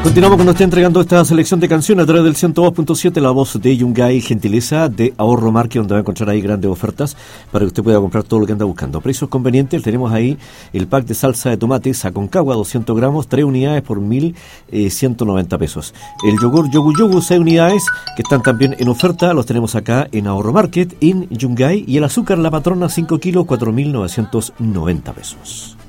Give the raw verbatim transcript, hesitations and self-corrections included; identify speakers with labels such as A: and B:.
A: Continuamos con nos está entregando esta selección de canciones a través del ciento dos punto siete, la voz de Yungay, gentileza de Ahorro Market, donde va a encontrar ahí grandes ofertas para que usted pueda comprar todo lo que anda buscando. Precios convenientes, tenemos ahí el pack de salsa de tomate Aconcagua, doscientos gramos, tres unidades por mil ciento noventa pesos. El yogur Yogu Yogu, seis unidades, que están también en oferta, los tenemos acá en Ahorro Market, en Yungay. Y el azúcar La Patrona, cinco kilos, cuatro mil novecientos noventa pesos.